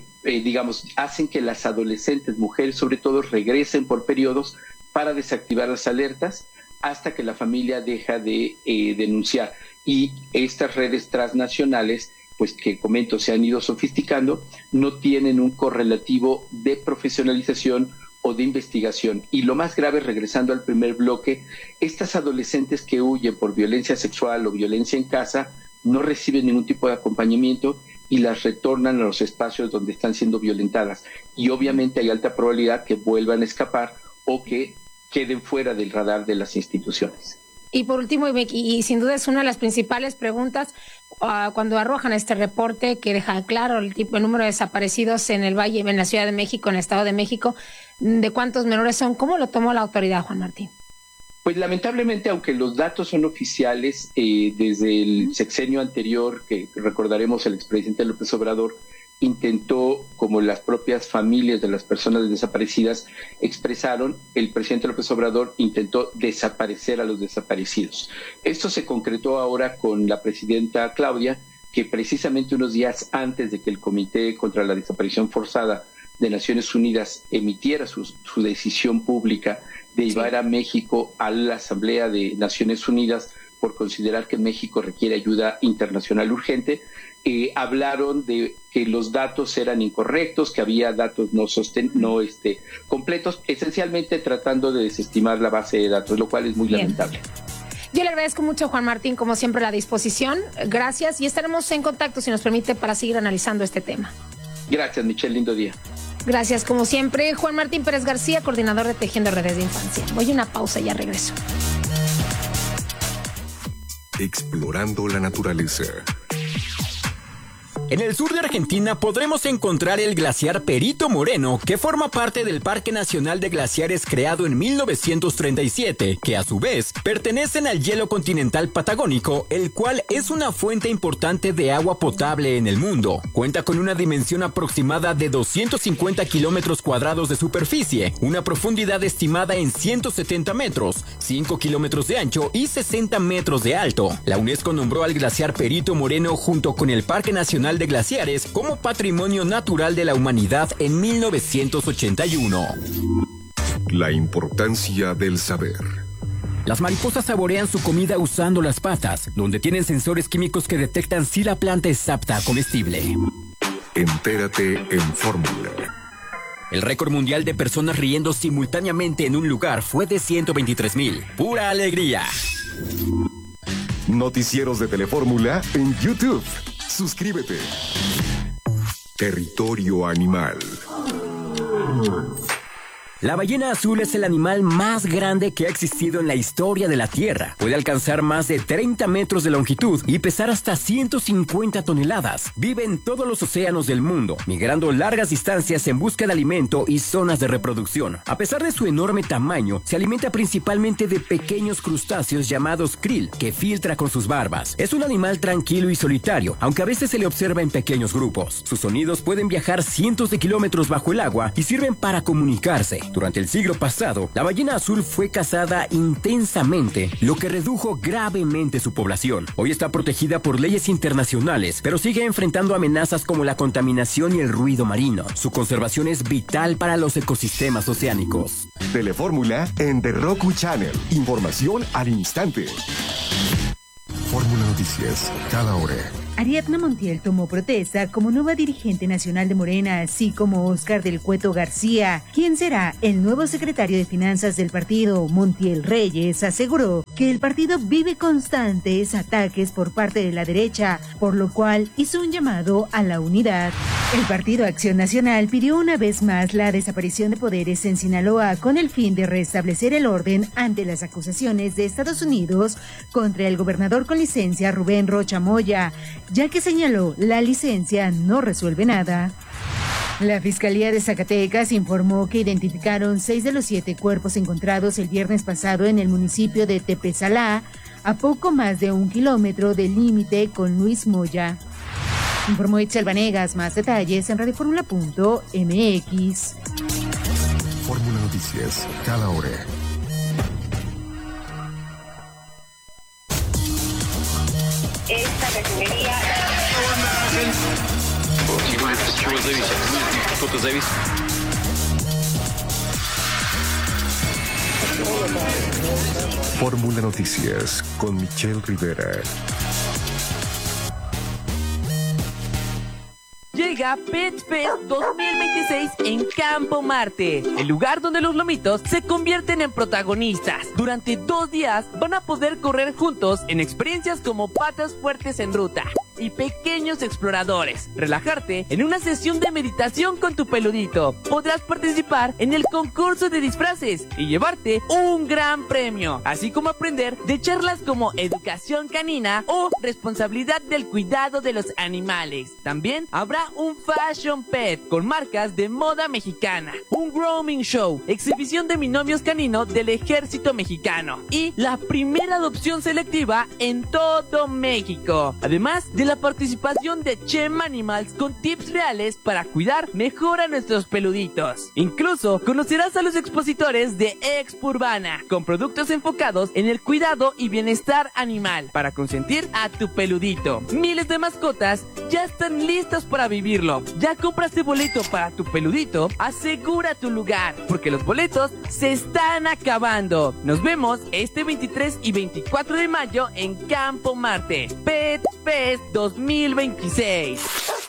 hacen que las adolescentes, mujeres sobre todo, regresen por periodos para desactivar las alertas hasta que la familia deja de denunciar. Y estas redes transnacionales, pues que comento, se han ido sofisticando, no tienen un correlativo de profesionalización o de investigación. Y lo más grave, regresando al primer bloque, estas adolescentes que huyen por violencia sexual o violencia en casa no reciben ningún tipo de acompañamiento y las retornan a los espacios donde están siendo violentadas. Y obviamente hay alta probabilidad que vuelvan a escapar o que queden fuera del radar de las instituciones. Y por último, y sin duda es una de las principales preguntas, cuando arrojan este reporte que deja claro el número de desaparecidos en el Valle, en la Ciudad de México, en el Estado de México, ¿de cuántos menores son? ¿Cómo lo tomó la autoridad, Juan Martín? Pues lamentablemente, aunque los datos son oficiales, desde el sexenio anterior, que recordaremos el expresidente López Obrador intentó, como las propias familias de las personas desaparecidas expresaron, el presidente López Obrador intentó desaparecer a los desaparecidos. Esto se concretó ahora con la presidenta Claudia, que precisamente unos días antes de que el Comité contra la Desaparición Forzada de Naciones Unidas emitiera su decisión pública de llevar a México a la Asamblea de Naciones Unidas por considerar que México requiere ayuda internacional urgente, hablaron de que los datos eran incorrectos, que había datos no completos, esencialmente tratando de desestimar la base de datos, lo cual es muy lamentable. Yo le agradezco mucho, Juan Martín, como siempre, la disposición. Gracias, y estaremos en contacto, si nos permite, para seguir analizando este tema. Gracias, Michelle, lindo día. Gracias, como siempre, Juan Martín Pérez García, coordinador de Tejiendo Redes de Infancia. Voy a una pausa y ya regreso. Explorando la naturaleza. En el sur de Argentina podremos encontrar el glaciar Perito Moreno, que forma parte del Parque Nacional de Glaciares creado en 1937, que a su vez pertenecen al hielo continental patagónico, el cual es una fuente importante de agua potable en el mundo. Cuenta con una dimensión aproximada de 250 kilómetros cuadrados de superficie, una profundidad estimada en 170 metros, 5 kilómetros de ancho y 60 metros de alto. La UNESCO nombró al glaciar Perito Moreno junto con el Parque Nacional de Glaciares como Patrimonio Natural de la Humanidad en 1981. La importancia del saber. Las mariposas saborean su comida usando las patas, donde tienen sensores químicos que detectan si la planta es apta a comestible. Entérate en Fórmula. El récord mundial de personas riendo simultáneamente en un lugar fue de 123,000. ¡Pura alegría! Noticieros de Telefórmula en YouTube. Suscríbete. Territorio Animal. La ballena azul es el animal más grande que ha existido en la historia de la Tierra. Puede alcanzar más de 30 metros de longitud y pesar hasta 150 toneladas. Vive en todos los océanos del mundo, migrando largas distancias en busca de alimento y zonas de reproducción. A pesar de su enorme tamaño, se alimenta principalmente de pequeños crustáceos llamados krill, que filtra con sus barbas. Es un animal tranquilo y solitario, aunque a veces se le observa en pequeños grupos. Sus sonidos pueden viajar cientos de kilómetros bajo el agua y sirven para comunicarse. Durante el siglo pasado, la ballena azul fue cazada intensamente, lo que redujo gravemente su población. Hoy está protegida por leyes internacionales, pero sigue enfrentando amenazas como la contaminación y el ruido marino. Su conservación es vital para los ecosistemas oceánicos. Telefórmula en The Roku Channel. Información al instante. Fórmula Noticias, cada hora. Ariadna Montiel tomó protesta como nueva dirigente nacional de Morena, así como Óscar del Cueto García, quien será el nuevo secretario de Finanzas del partido. Montiel Reyes aseguró que el partido vive constantes ataques por parte de la derecha, por lo cual hizo un llamado a la unidad. El Partido Acción Nacional pidió una vez más la desaparición de poderes en Sinaloa con el fin de restablecer el orden ante las acusaciones de Estados Unidos contra el gobernador con licencia Rubén Rocha Moya, ya que señaló la licencia no resuelve nada. La Fiscalía de Zacatecas informó que identificaron 6 de los 7 cuerpos encontrados el viernes pasado en el municipio de Tepesalá, a poco más de 1 kilómetro del límite con Luis Moya. Informó Itzel Vanegas. Más detalles en radioformula.mx. Fórmula Noticias, cada hora. Esta refinería... Fórmula Noticias con Michelle Rivera. Llega Pet Fest 2026 en Campo Marte, el lugar donde los lomitos se convierten en protagonistas. Durante 2 días van a poder correr juntos en experiencias como patas fuertes en ruta y pequeños exploradores. Relajarte en una sesión de meditación con tu peludito. Podrás participar en el concurso de disfraces y llevarte un gran premio, así como aprender de charlas como educación canina o responsabilidad del cuidado de los animales. También habrá un Fashion Pet con marcas de moda mexicana, un grooming show, exhibición de binomios caninos del ejército mexicano y la primera adopción selectiva en todo México. Además de la participación de Chem Animals con tips reales para cuidar mejor a nuestros peluditos. Incluso conocerás a los expositores de Expo Urbana con productos enfocados en el cuidado y bienestar animal para consentir a tu peludito. Miles de mascotas ya están listas para vivirlo. ¿Ya compraste boleto para tu peludito? Asegura tu lugar, porque los boletos se están acabando. Nos vemos este 23 y 24 de mayo en Campo Marte. Pet Fest 2026.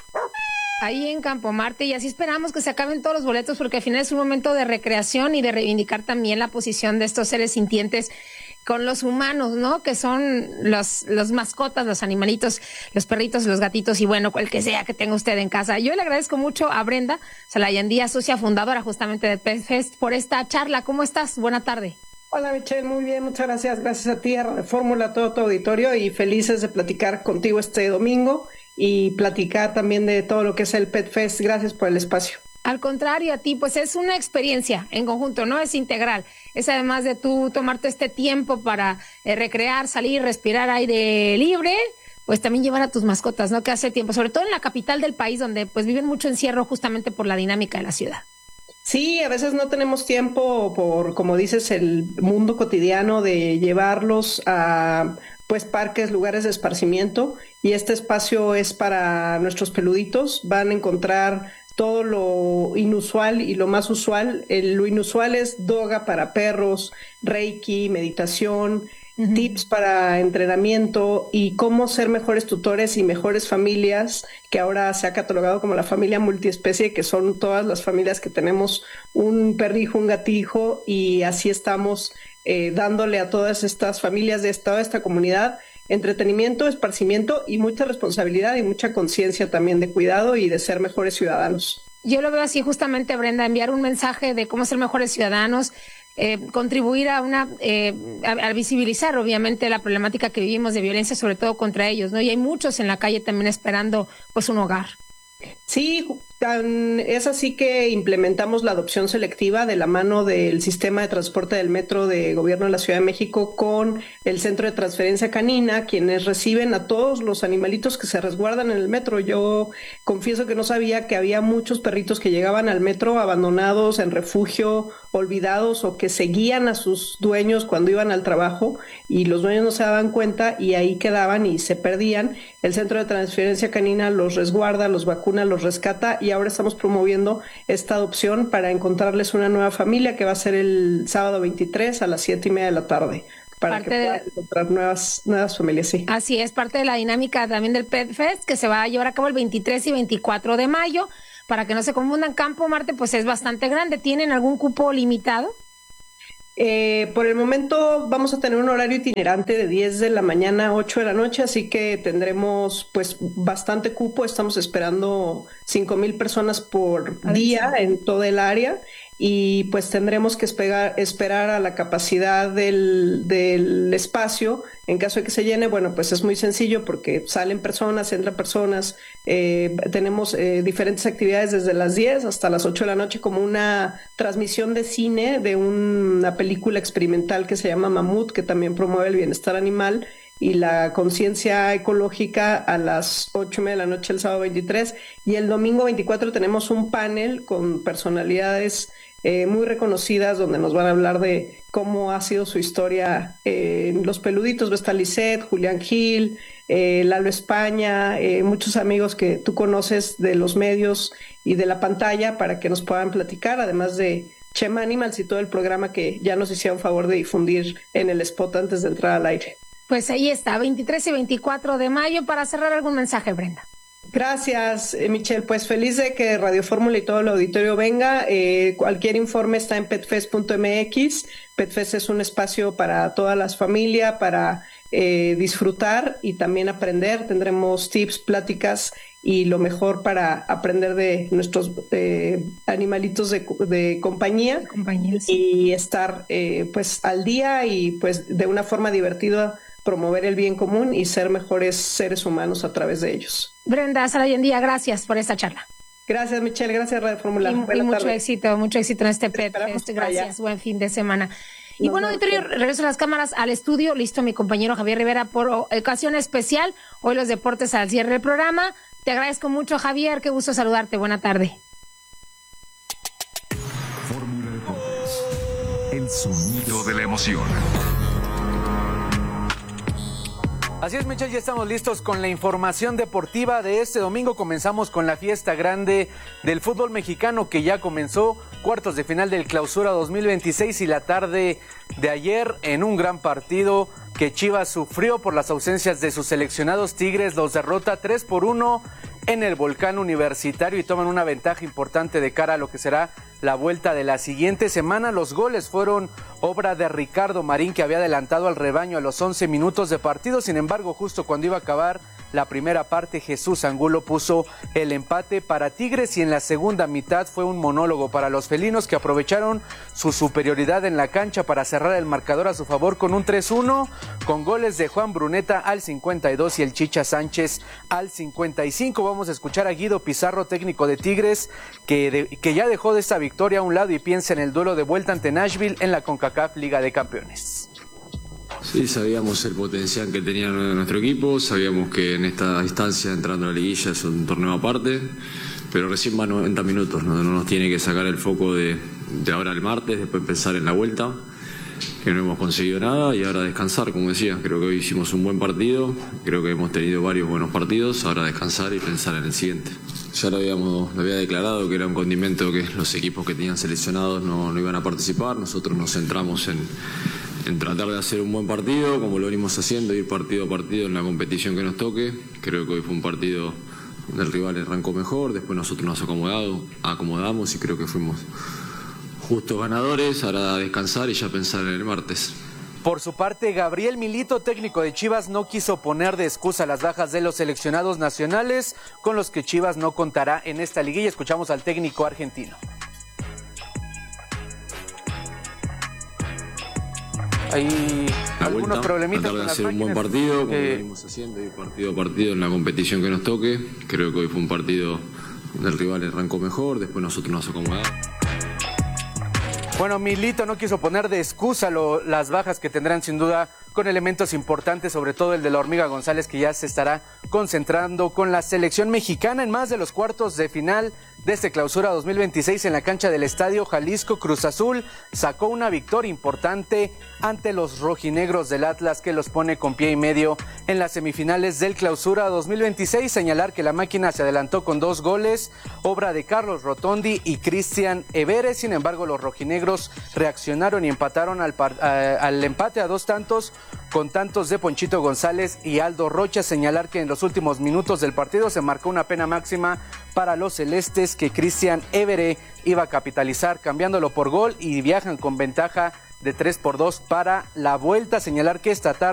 Ahí en Campo Marte, y así esperamos que se acaben todos los boletos, porque al final es un momento de recreación y de reivindicar también la posición de estos seres sintientes con los humanos, ¿no? Que son los mascotas, los animalitos, los perritos, los gatitos y bueno, cual que sea que tenga usted en casa. Yo le agradezco mucho a Brenda Salayandía, socia fundadora justamente de Pet Fest, por esta charla. ¿Cómo estás? Buena tarde. Hola Michelle, muy bien, muchas gracias. Gracias a ti, a Radio Fórmula, a todo tu auditorio y felices de platicar contigo este domingo y platicar también de todo lo que es el Pet Fest. Gracias por el espacio. Al contrario, a ti, pues es una experiencia en conjunto, no es integral. Es además de tú tomarte este tiempo para recrear, salir, respirar aire libre, pues también llevar a tus mascotas, ¿no? Que hace tiempo, sobre todo en la capital del país, donde pues viven mucho encierro justamente por la dinámica de la ciudad. Sí, a veces no tenemos tiempo por, como dices, el mundo cotidiano de llevarlos a pues parques, lugares de esparcimiento, y este espacio es para nuestros peluditos. Van a encontrar todo lo inusual y lo más usual. Lo inusual es yoga para perros, reiki, meditación, tips para entrenamiento y cómo ser mejores tutores y mejores familias, que ahora se ha catalogado como la familia multiespecie, que son todas las familias que tenemos un perrijo, un gatijo, y así estamos dándole a todas estas familias de toda esta comunidad entretenimiento, esparcimiento y mucha responsabilidad y mucha conciencia también de cuidado y de ser mejores ciudadanos. Yo lo veo así justamente, Brenda, enviar un mensaje de cómo ser mejores ciudadanos, contribuir a a visibilizar obviamente la problemática que vivimos de violencia, sobre todo contra ellos, ¿no? Y hay muchos en la calle también esperando pues un hogar. Sí, es así que implementamos la adopción selectiva de la mano del sistema de transporte del metro de Gobierno de la Ciudad de México con el Centro de Transferencia Canina, quienes reciben a todos los animalitos que se resguardan en el metro. Yo confieso que no sabía que había muchos perritos que llegaban al metro abandonados, en refugio, olvidados, o que seguían a sus dueños cuando iban al trabajo y los dueños no se daban cuenta y ahí quedaban y se perdían. El Centro de Transferencia Canina los resguarda, los vacuna, los rescata, y ahora estamos promoviendo esta adopción para encontrarles una nueva familia, que va a ser el sábado 23 a las 7:30 de la tarde. Para que puedan encontrar nuevas familias, sí. Así es, parte de la dinámica también del Pet Fest, que se va a llevar a cabo el 23 y 24 de mayo. Para que no se confundan, Campo Marte pues es bastante grande. ¿Tienen algún cupo limitado? Por el momento vamos a tener un horario itinerante de 10 de la mañana a 8 de la noche, así que tendremos pues bastante cupo. Estamos esperando 5,000 personas por día en toda el área, y pues tendremos que esperar a la capacidad del espacio. En caso de que se llene, bueno, pues es muy sencillo porque salen personas, entran personas. Tenemos diferentes actividades desde las 10 hasta las 8 de la noche, como una transmisión de cine de una película experimental que se llama Mamut, que también promueve el bienestar animal y la conciencia ecológica, a las 8:30 de la noche el sábado 23. Y el domingo 24 tenemos un panel con personalidades muy reconocidas, donde nos van a hablar de cómo ha sido su historia en Los Peluditos. Va a estar Lisette, Julián Gil, Lalo España, muchos amigos que tú conoces de los medios y de la pantalla, para que nos puedan platicar, además de Chema Animals y todo el programa que ya nos hicieron favor de difundir en el spot antes de entrar al aire. Pues ahí está, 23 y 24 de mayo. Para cerrar, algún mensaje, Brenda. Gracias, Michelle. Pues feliz de que Radio Fórmula y todo el auditorio venga. Cualquier informe está en petfest.mx. Petfest es un espacio para todas las familias, para disfrutar y también aprender. Tendremos tips, pláticas y lo mejor para aprender de nuestros animalitos de compañía, y estar pues al día, y pues de una forma divertida promover el bien común y ser mejores seres humanos a través de ellos. Brenda Salayendía, gracias por esta charla. Gracias, Michelle. Gracias, Radio Fórmula. Y mucho éxito en este Pet Fest. Gracias. Buen fin de semana. Y bueno, auditorio, regreso a las cámaras, al estudio. Listo, mi compañero Javier Rivera, por ocasión especial. Hoy los deportes al cierre del programa. Te agradezco mucho, Javier. Qué gusto saludarte. Buena tarde. Fórmula Deportes. El sonido de la emoción. Así es, Michelle, ya estamos listos con la información deportiva de este domingo. Comenzamos con la fiesta grande del fútbol mexicano, que ya comenzó, cuartos de final del Clausura 2026, y la tarde de ayer, en un gran partido que Chivas sufrió por las ausencias de sus seleccionados, Tigres los derrota 3-1 en el Volcán Universitario y toman una ventaja importante de cara a lo que será la vuelta de la siguiente semana. Los goles fueron obra de Ricardo Marín, que había adelantado al rebaño a los 11 minutos de partido. Sin embargo, justo cuando iba a acabar la primera parte, Jesús Angulo puso el empate para Tigres, y en la segunda mitad fue un monólogo para los felinos, que aprovecharon su superioridad en la cancha para cerrar el marcador a su favor con un 3-1, con goles de Juan Bruneta al 52 y el Chicha Sánchez al 55. Vamos a escuchar a Guido Pizarro, técnico de Tigres, que ya dejó de esta victoria a un lado y piensa en el duelo de vuelta ante Nashville en la CONCACAF Liga de Campeones. Sí, sabíamos el potencial que tenía nuestro equipo, sabíamos que en esta instancia, entrando a la liguilla, es un torneo aparte, pero recién van 90 minutos, no nos tiene que sacar el foco de ahora el martes, después pensar en la vuelta, que no hemos conseguido nada, y ahora descansar, como decía. Creo que hoy hicimos un buen partido, creo que hemos tenido varios buenos partidos, ahora descansar y pensar en el siguiente. Ya lo había declarado que era un condimento que los equipos que tenían seleccionados no iban a participar. Nosotros nos centramos en tratar de hacer un buen partido, como lo venimos haciendo, ir partido a partido en la competición que nos toque. Creo que hoy fue un partido donde el rival arrancó mejor, después nosotros nos acomodamos y creo que fuimos justos ganadores. Ahora a descansar y ya pensar en el martes. Por su parte, Gabriel Milito, técnico de Chivas, no quiso poner de excusa las bajas de los seleccionados nacionales con los que Chivas no contará en esta liguilla. Escuchamos al técnico argentino. Hay algunos problemitas tratar de hacer un buen partido, como venimos haciendo, y partido a partido en la competición que nos toque. Creo que hoy fue un partido donde el rival arrancó mejor, después nosotros nos acomodamos. Bueno, Milito no quiso poner de excusa las bajas que tendrán sin duda con elementos importantes, sobre todo el de la Hormiga González, que ya se estará concentrando con la selección mexicana en más de los cuartos de final de este Clausura 2026 en la cancha del Estadio Jalisco. Cruz Azul sacó una victoria importante ante los rojinegros del Atlas, que los pone con pie y medio en las semifinales del Clausura 2026. Señalar que la máquina se adelantó con 2 goles, obra de Carlos Rotondi y Cristian Evere. Sin embargo, los rojinegros reaccionaron y empataron al empate a 2 tantos, con tantos de Ponchito González y Aldo Rocha. Señalar que en los últimos minutos del partido se marcó una pena máxima para los celestes, que Cristian Evere iba a capitalizar cambiándolo por gol, y viajan con ventaja de 3-2 para la vuelta. Señalar que esta tarde